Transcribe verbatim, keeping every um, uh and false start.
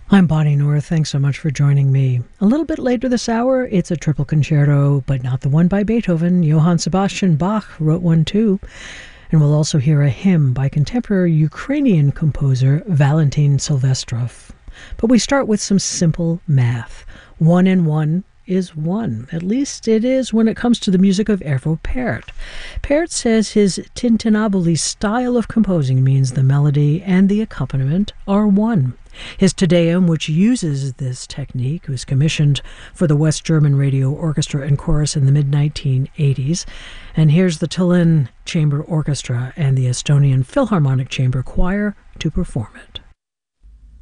I'm Bonnie North. Thanks so much for joining me. A little bit later this hour, it's a triple concerto, but not the one by Beethoven. Johann Sebastian Bach wrote one too. And we'll also hear a hymn by contemporary Ukrainian composer Valentin Silvestrov. But we start with some simple math. One and one is one. At least it is when it comes to the music of Arvo Pärt. Pärt says his tintinnabuli style of composing means the melody and the accompaniment are one. His Te Deum, which uses this technique, was commissioned for the West German Radio Orchestra and Chorus in the mid nineteen eighties. And here's the Tallinn Chamber Orchestra and the Estonian Philharmonic Chamber Choir to perform it.